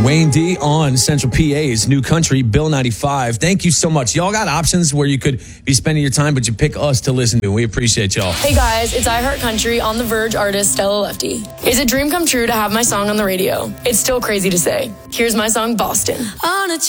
Wayne D on Central PA's New Country, Bill 95. Thank you so much. Y'all got options where you could be spending your time, but you pick us to listen to. We appreciate y'all. Hey guys, it's I Heart Country on The Verge artist Stella Lefty. It's a dream come true to have my song on the radio. It's still crazy to say. Here's my song, Boston. On a